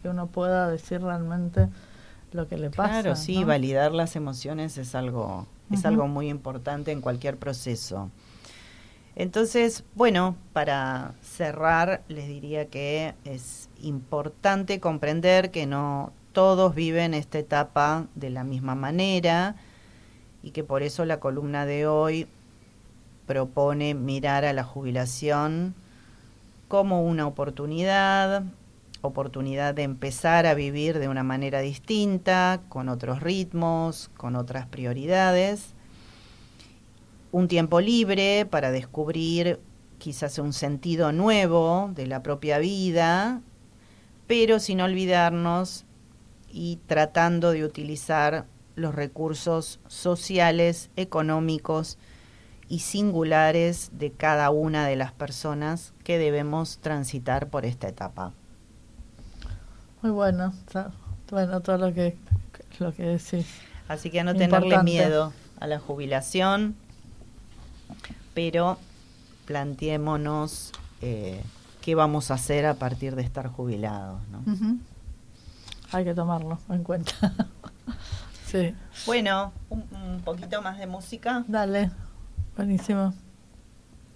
que uno pueda decir realmente lo que le pasa. Claro, sí, ¿no? validar las emociones es algo muy importante en cualquier proceso. Entonces, bueno, para cerrar, les diría que es importante comprender que no todos viven esta etapa de la misma manera y que por eso la columna de hoy propone mirar a la jubilación como una oportunidad de empezar a vivir de una manera distinta, con otros ritmos, con otras prioridades, un tiempo libre para descubrir quizás un sentido nuevo de la propia vida, pero sin olvidarnos y tratando de utilizar los recursos sociales, económicos y singulares de cada una de las personas que debemos transitar por esta etapa. Muy bueno, bueno, todo lo que decís. Así que a no tenerle miedo a la jubilación, pero planteémonos qué vamos a hacer a partir de estar jubilados, ¿no? Uh-huh. Hay que tomarlo en cuenta. Sí. Bueno, un poquito más de música. Dale, buenísimo.